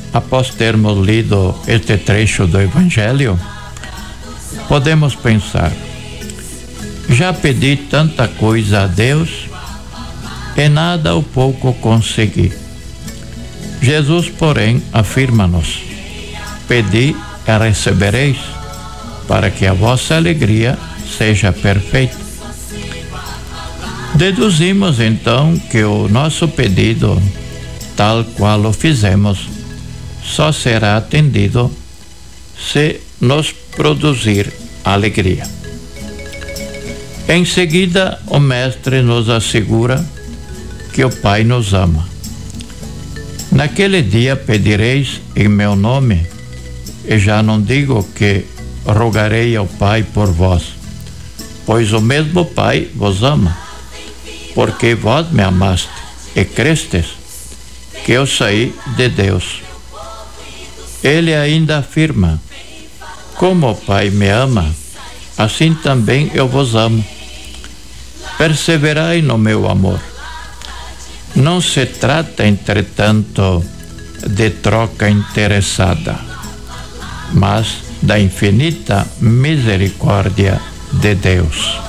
após termos lido este trecho do Evangelho, podemos pensar: já pedi tanta coisa a Deus e nada ou pouco consegui. Jesus, porém, afirma-nos: pedi e recebereis, para que a vossa alegria seja perfeita. Deduzimos então que o nosso pedido, tal qual o fizemos, só será atendido se nos produzir alegria. Em seguida, o Mestre nos assegura que o Pai nos ama. Naquele dia pedireis em meu nome, e já não digo que rogarei ao Pai por vós, pois o mesmo Pai vos ama, porque vós me amaste e crestes que eu saí de Deus. Ele ainda afirma: como o Pai me ama, assim também eu vos amo. Perseverai no meu amor. Não se trata, entretanto, de troca interessada, mas da infinita misericórdia de Deus.